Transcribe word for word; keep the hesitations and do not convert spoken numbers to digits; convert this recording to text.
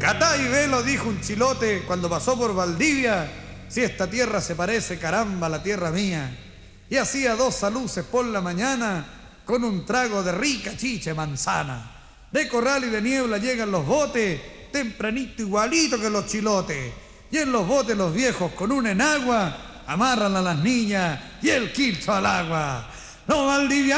Catá y velo, dijo un chilote cuando pasó por Valdivia, si esta tierra se parece, caramba, a la tierra mía. Y hacía dos saluces por la mañana con un trago de rica chiche manzana. De Corral y de Niebla llegan los botes, tempranito igualito que los chilotes. Y en los botes los viejos con una enagua amarran a las niñas y el quilcho al agua. ¡No, Valdivia!